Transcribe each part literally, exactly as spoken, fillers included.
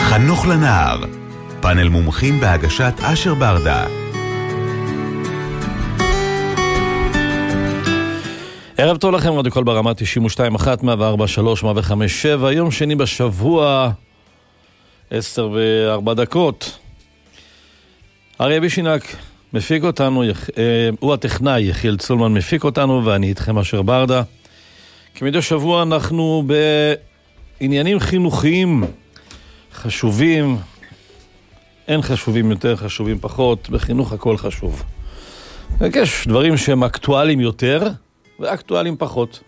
חנוך לנער, פאנל מומחים בהגשת אשר ברדה. ערב טוב לכם, רדיו קול ברמה תשעים ושתיים אחת, מאה וארבע שלוש, מאה וחמש שבע, יום שני בשבוע, עשר וארבע דקות. אריה בישינק מפיק אותנו, יח... אה, הוא הטכנאי, יחיאל צולמן מפיק אותנו, ואני איתכם אשר ברדה. כמדי שבוע אנחנו בעניינים חינוכיים חשובים, אין חשובים יותר, חשובים פחות, בחינוך הכל חשוב. יש דברים שהם אקטואליים יותר, ואקטואליים פחות.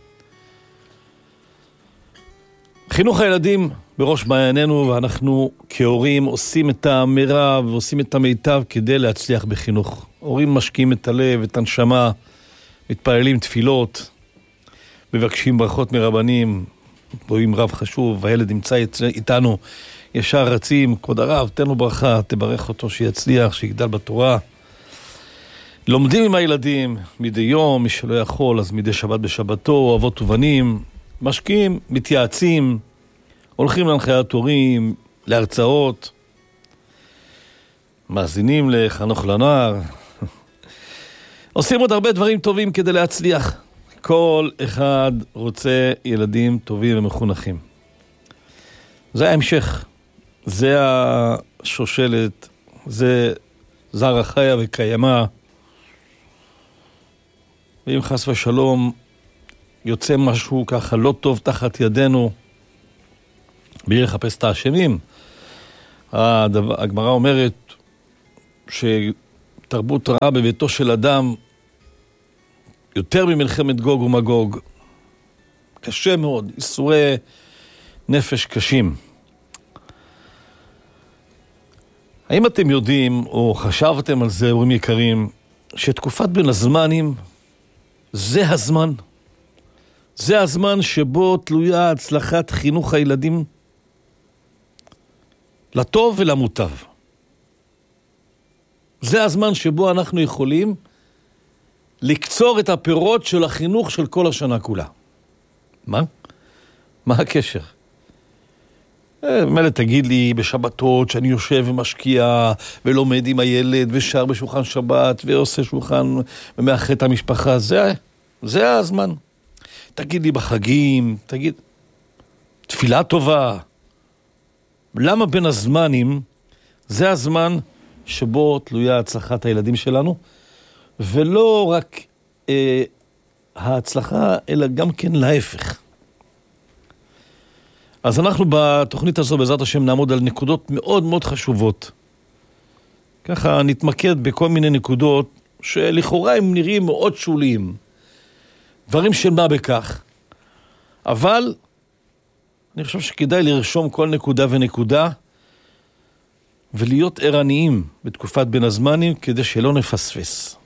חינוך הילדים בראש מעיינינו, ואנחנו כהורים עושים את המרב ועושים את המיטב כדי להצליח בחינוך. הורים משקיעים את הלב, את הנשמה, מתפללים תפילות, מבקשים ברכות מרבנים, רואים רב חשוב, הילד נמצא איתנו, ישר רצים, כבוד הרב, תן לו ברכה, תברך אותו שיצליח, שיגדל בתורה. לומדים עם הילדים מדי יום, מי שלא יכול, אז מדי שבת בשבתו, אבות ובנים, משקיעים, מתייעצים, הולכים להנחיית הורים, להרצאות, מאזינים לחנוך לנער, עושים עוד הרבה דברים טובים כדי להצליח. כל אחד רוצה ילדים טובים ומחונכים. זה ההמשך, זה השושלת, זה זרע חיה וקיימה. ואם חס ושלום יוצא משהו ככה לא טוב תחת ידינו, בלי לחפש את האשמים. הגמרא אומרת שתרבות רעה בביתו של אדם יותר ממלחמת גוג ומגוג. קשה מאוד, איסורי נפש קשים. האם אתם יודעים או חשבתם על זה, הורים יקרים, שתקופת בין הזמנים זה הזמן? זה הזמן שבו תלויה הצלחת חינוך הילדים לטוב ולמוטב. זה הזמן שבו אנחנו יכולים לקצור את הפירות של החינוך של כל השנה כולה. מה? מה הקשר? מלא תגיד לי בשבתות שאני יושב ומשקיע ולומד עם הילד ושר בשולחן שבת ועושה שולחן ומאחד את המשפחה. זה, זה הזמן. תגיד לי בחגים, תגיד, תפילה טובה. למה בין הזמנים זה הזמן שבו תלויה הצלחת הילדים שלנו, ולא רק אה, ההצלחה, אלא גם כן להפך. אז אנחנו בתוכנית הזו בעזרת השם נעמוד על נקודות מאוד מאוד חשובות. ככה נתמקד בכל מיני נקודות שלכאורה הם נראים מאוד שוליים. דברים של מה בכך. אבל אני חושב שכדאי לרשום כל נקודה ונקודה, ולהיות ערניים בתקופת בין הזמנים כדי שלא נפספס.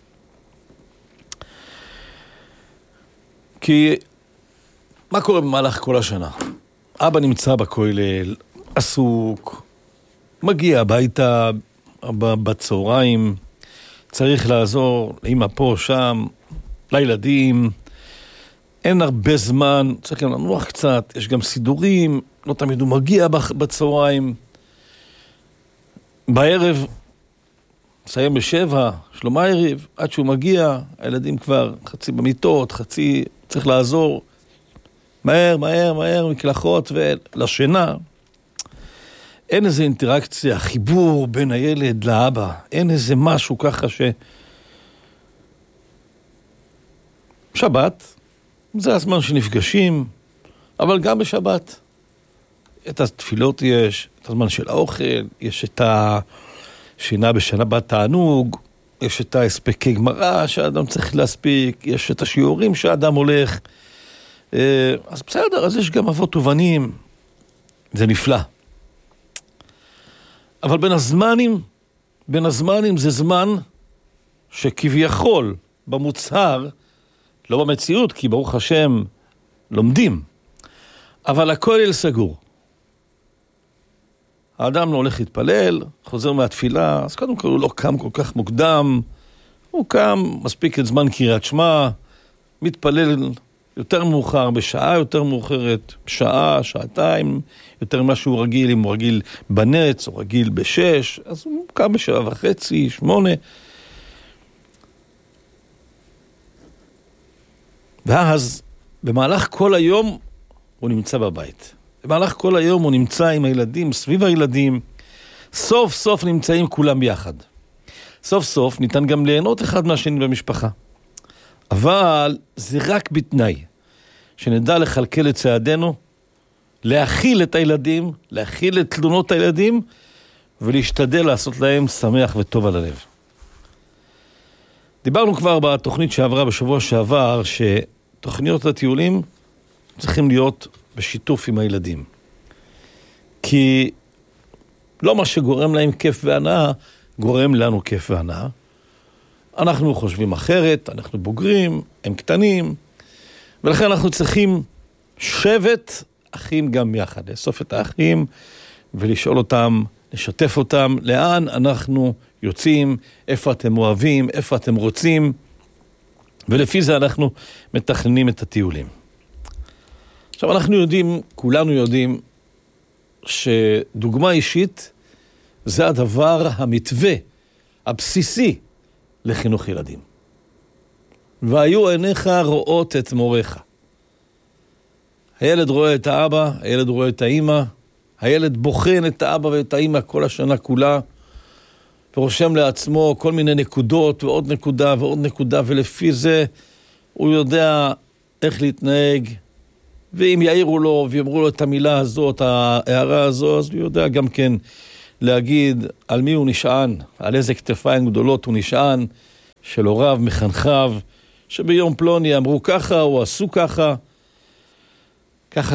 כי מה קורה במהלך כל השנה? אבא נמצא בכולל, עסוק, מגיע הביתה בצהריים, צריך לעזור לאמא פה, שם, לילדים, אין הרבה זמן, צריך גם לנוח קצת, יש גם סידורים, לא תמיד הוא מגיע בצהריים. בערב, מסיים בשבע, שלום הערב, עד שהוא מגיע, הילדים כבר חצי במיטות, חצי צריך לעזור, מהר, מהר, מהר, מקלחות ולשינה. אין איזה אינטראקציה, חיבור בין הילד לאבא, אין איזה משהו ככה ש... שבת, זה הזמן שנפגשים, אבל גם בשבת. את התפילות יש, את הזמן של האוכל, יש את השינה בשנה בתענוג, יש את ההספקי גמרא שהאדם צריך להספיק, יש את השיעורים שהאדם הולך. אז בסדר, אז יש גם אבות ובנים, זה נפלא. אבל בין הזמנים, בין הזמנים זה זמן שכביכול במוצהר, לא במציאות, כי ברוך השם לומדים, אבל הכולל סגור. האדם לא הולך להתפלל, חוזר מהתפילה, אז קודם כל הוא לא קם כל כך מוקדם, הוא קם, מספיק את זמן קריאת שמע, מתפלל יותר מאוחר, בשעה יותר מאוחרת, שעה, שעתיים, יותר ממה שהוא רגיל, אם הוא רגיל בנץ או רגיל בשש, אז הוא קם בשעה וחצי, שמונה. ואז במהלך כל היום הוא נמצא בבית. במהלך כל היום הוא נמצא עם הילדים, סביב הילדים. סוף סוף נמצאים כולם ביחד. סוף סוף ניתן גם ליהנות אחד מהשני במשפחה. אבל זה רק בתנאי שנדע לחלקל את צעדינו, להכיל את הילדים, להכיל את תלונות הילדים, ולהשתדל לעשות להם שמח וטוב על הלב. דיברנו כבר בתוכנית שעברה בשבוע שעבר, שתוכניות הטיולים צריכים להיות בשיתוף עם הילדים. כי לא מה שגורם להם כיף והנאה, גורם לנו כיף והנאה. אנחנו חושבים אחרת, אנחנו בוגרים, הם קטנים, ולכן אנחנו צריכים שבט אחים גם יחד, לאסוף את האחים ולשאול אותם, לשתף אותם, לאן אנחנו יוצאים, איפה אתם אוהבים, איפה אתם רוצים, ולפי זה אנחנו מתכננים את הטיולים. עכשיו אנחנו יודעים, כולנו יודעים, שדוגמה אישית זה הדבר המתווה, הבסיסי לחינוך ילדים. והיו עיניך רואות את מורך. הילד רואה את האבא, הילד רואה את האמא, הילד בוחן את האבא ואת האמא כל השנה כולה, ורושם לעצמו כל מיני נקודות ועוד נקודה ועוד נקודה, ולפי זה הוא יודע איך להתנהג, ואם יעירו לו ויאמרו לו את המילה הזאת, ההערה הזו, אז הוא יודע גם כן להגיד על מי הוא נשען, על איזה כתפיים גדולות הוא נשען, של הוריו, מחנכיו, שביום פלוני אמרו ככה או עשו ככה, ככה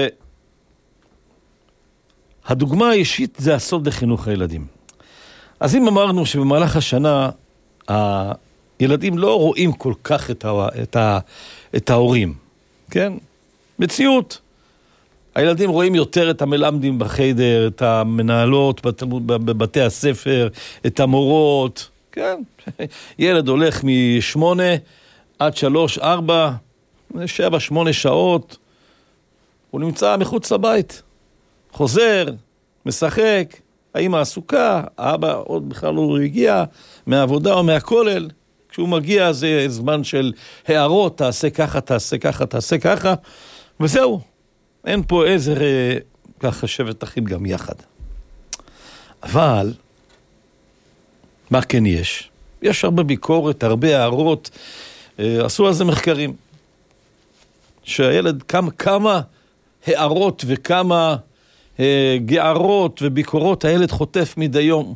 שהדוגמה האישית זה הסוד לחינוך הילדים. אז אם אמרנו שבמהלך השנה הילדים לא רואים כל כך את, ה... את, ה... את ההורים, כן? מציאות. הילדים רואים יותר את המלמדים בחדר, את המנהלות בתלמוד, בבתי הספר, את המורות, כן? ילד הולך משמונה עד שלוש, ארבע, שבע, שמונה שעות, הוא נמצא מחוץ לבית, חוזר, משחק, האמא עסוקה, האבא עוד בכלל לא הגיע מהעבודה או מהכולל, כשהוא מגיע זה זמן של הערות, תעשה ככה, תעשה ככה, תעשה ככה, וזהו. אין פה איזה ככה שבט אחים גם יחד. אבל, מה כן יש? יש הרבה ביקורת, הרבה הערות, עשו על זה מחקרים. שהילד כמה, כמה הערות וכמה גערות וביקורות הילד חוטף מדי יום.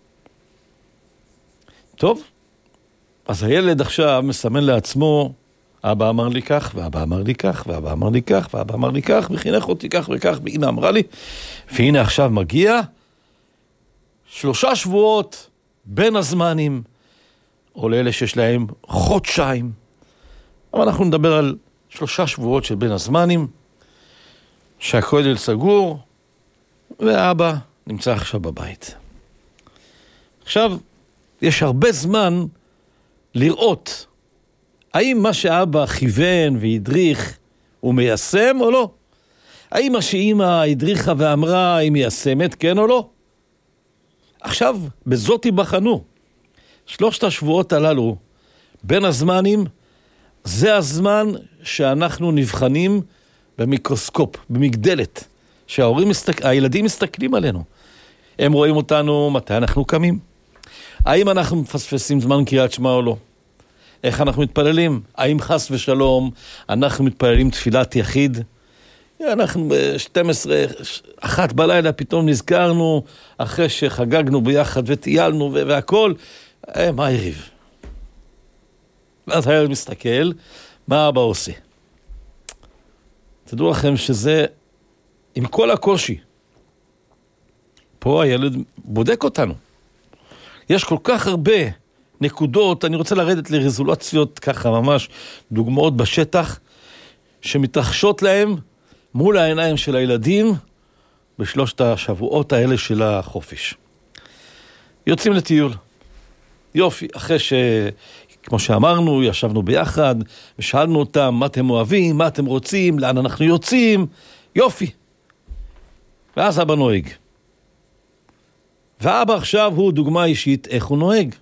טוב, אז הילד עכשיו מסמן לעצמו, אבא אמר לי כך, ואבא אמר לי כך, ואבא אמר לי כך, ואבא אמר לי כך, וחינך אותי כך וכך, והנה אמרה לי, והנה עכשיו מגיע, שלושה שבועות בין הזמנים, או לאלה שיש להם חודשיים, אבל אנחנו נדבר על שלושה שבועות של בין הזמנים, שהכולל סגור, ואבא נמצא עכשיו בבית. עכשיו, יש הרבה זמן לראות, האם מה שאבא כיוון והדריך הוא מיישם או לא? האם מה שאמא הדריכה ואמרה היא מיישמת, כן או לא? עכשיו, בזאת ייבחנו. שלושת השבועות הללו, בין הזמנים, זה הזמן שאנחנו נבחנים במיקרוסקופ, במגדלת, שההורים מסתק... הילדים מסתכלים עלינו. הם רואים אותנו מתי אנחנו קמים. האם אנחנו מפספסים זמן קריאת שמע או לא? איך אנחנו מתפללים? האם חס ושלום אנחנו מתפללים תפילת יחיד? אנחנו ב-שתים עשרה, אחת בלילה פתאום נזכרנו, אחרי שחגגנו ביחד וטיילנו והכל, אה, מה יריב? ואז הילד מסתכל, מה אבא עושה? תדעו לכם שזה, עם כל הקושי, פה הילד בודק אותנו. יש כל כך הרבה נקודות, אני רוצה לרדת לרזולוציות ככה ממש, דוגמאות בשטח, שמתרחשות להם מול העיניים של הילדים, בשלושת השבועות האלה של החופש. יוצאים לטיול. יופי, אחרי כמו שאמרנו, ישבנו ביחד, ושאלנו אותם מה אתם אוהבים, מה אתם רוצים, לאן אנחנו יוצאים, יופי. ואז אבא נוהג. ואבא עכשיו הוא דוגמה אישית איך הוא נוהג.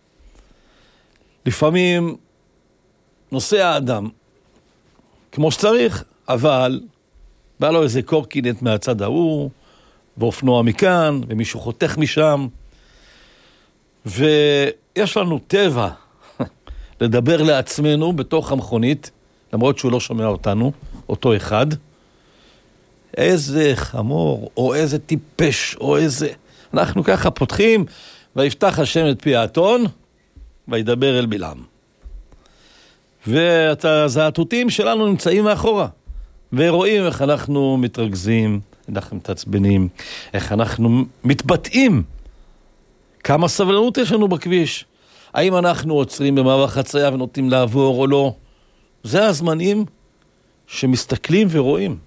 לפעמים נוסע האדם כמו שצריך, אבל בא לו איזה קורקינט מהצד ההוא, ואופנוע מכאן, ומישהו חותך משם, ויש לנו טבע לדבר לעצמנו בתוך המכונית, למרות שהוא לא שומע אותנו, אותו אחד, איזה חמור, או איזה טיפש, או איזה... אנחנו ככה פותחים, ויפתח השם את פי האתון, וידבר אל בלעם. והזעתותים שלנו נמצאים מאחורה, ורואים איך אנחנו מתרכזים, איך אנחנו מתעצבנים, איך אנחנו מתבטאים. כמה סבלנות יש לנו בכביש. האם אנחנו עוצרים במעבר חצייה ונותנים לעבור או לא? זה הזמנים שמסתכלים ורואים.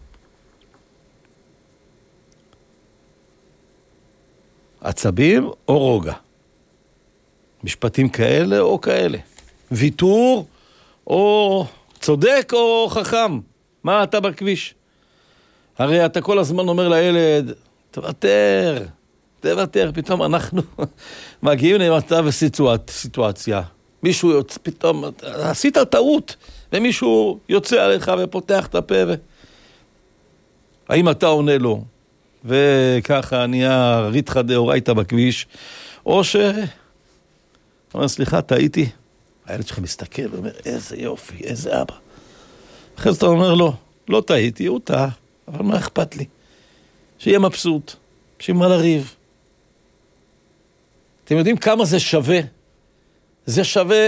עצבים או רוגע. משפטים כאלה או כאלה. ויתור או צודק או חכם. מה אתה בכביש? הרי אתה כל הזמן אומר לילד, תוותר, תוותר. פתאום אנחנו מגיעים למצב וסיטואציה. מישהו יוצא, פתאום, עשית טעות, ומישהו יוצא עליך ופותח את הפה. ו... האם אתה עונה לו? וככה נהיה ריתחא דאורייתא בכביש, או ש... אומר, סליחה, טעיתי. הילד שלך מסתכל ואומר, איזה יופי, איזה אבא. אחרי זה אתה אומר לו, לא טעיתי, הוא טעה, אבל מה אכפת לי? שיהיה מבסוט, שיהיה מה לריב. אתם יודעים כמה זה שווה? זה שווה